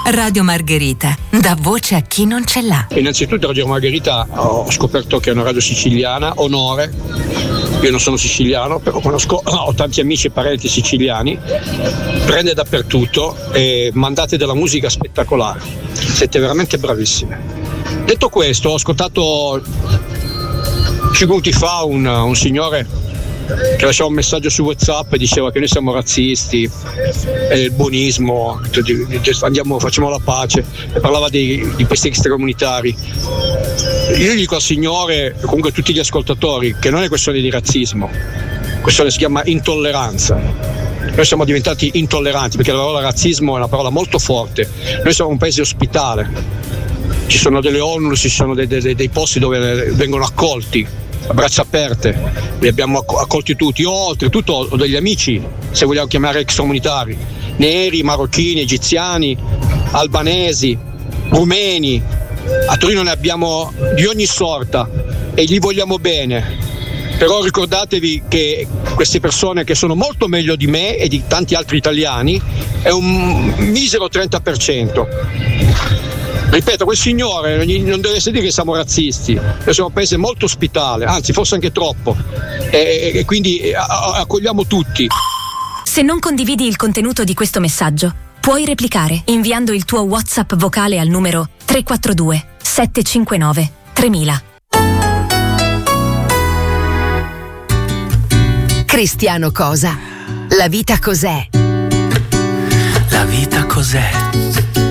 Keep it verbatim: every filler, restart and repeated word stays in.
Radio Margherita dà voce a chi non ce l'ha. Innanzitutto Radio Margherita ho scoperto che è una radio siciliana, onore. Io non sono siciliano, però conosco, ho tanti amici e parenti siciliani, prende dappertutto e mandate della musica spettacolare. Siete veramente bravissime. Detto questo, ho ascoltato cinque minuti fa un, un signore che lasciava un messaggio su WhatsApp e diceva che noi siamo razzisti, e il buonismo, andiamo, facciamo la pace, e parlava di, di questi extracomunitari. Io dico al signore, comunque a tutti gli ascoltatori, che non è questione di razzismo, questione si chiama intolleranza. Noi siamo diventati intolleranti perché la parola razzismo è una parola molto forte. Noi siamo un paese ospitale, ci sono delle ONU, ci sono dei, dei, dei posti dove vengono accolti a braccia aperte, li abbiamo accolti tutti. Io oltretutto ho degli amici, se vogliamo chiamare extracomunitari, neri, marocchini, egiziani, albanesi, rumeni. A Torino ne abbiamo di ogni sorta e gli vogliamo bene, però ricordatevi che queste persone, che sono molto meglio di me e di tanti altri italiani, è un misero trenta per cento. Ripeto, quel signore non deve essere dire che siamo razzisti, noi siamo un paese molto ospitale, anzi forse anche troppo, e, e quindi accogliamo tutti. Se non condividi il contenuto di questo messaggio, puoi replicare inviando il tuo WhatsApp vocale al numero tre quattro due sette cinque nove tremila. Cristiano Cosa? La vita cos'è? La vita cos'è?